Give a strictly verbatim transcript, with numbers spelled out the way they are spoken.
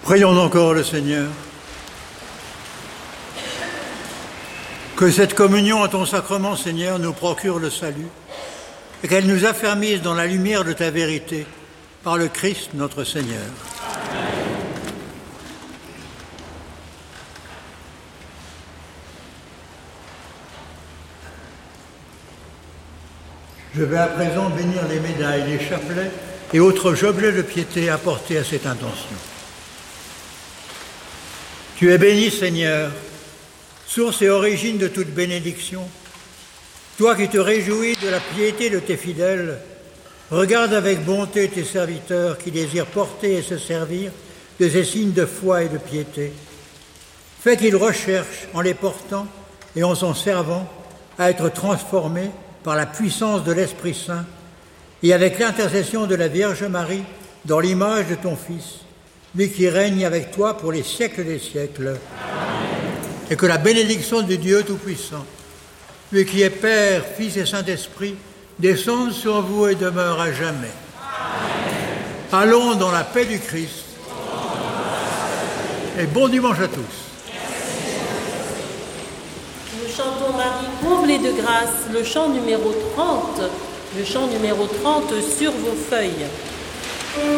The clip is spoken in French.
Prions encore le Seigneur. Que cette communion à ton sacrement, Seigneur, nous procure le salut et qu'elle nous affermisse dans la lumière de ta vérité par le Christ notre Seigneur. Amen. Je vais à présent bénir les médailles, les chapelets et autres objets de piété apportés à cette intention. Tu es béni, Seigneur, source et origine de toute bénédiction. Toi qui te réjouis de la piété de tes fidèles, regarde avec bonté tes serviteurs qui désirent porter et se servir de ces signes de foi et de piété. Fais qu'ils recherchent, en les portant et en s'en servant, à être transformés par la puissance de l'Esprit Saint et avec l'intercession de la Vierge Marie dans l'image de ton Fils, lui qui règne avec toi pour les siècles des siècles. Amen. Et que la bénédiction de Dieu Tout-Puissant, lui qui est Père, Fils et Saint-Esprit, descende sur vous et demeure à jamais. Amen. Allons dans la paix du Christ. Et bon dimanche à tous. Nous chantons Marie comblée de grâce, le chant numéro trente, le chant numéro trente sur vos feuilles.